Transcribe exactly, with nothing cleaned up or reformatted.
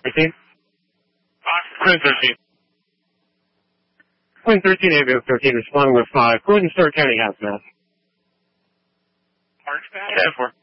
thirteen? Quinn thirteen. Quinn thirteen, Avion thirteen, responding with five. Go ahead and start counting half mass. Orange pass? ten four.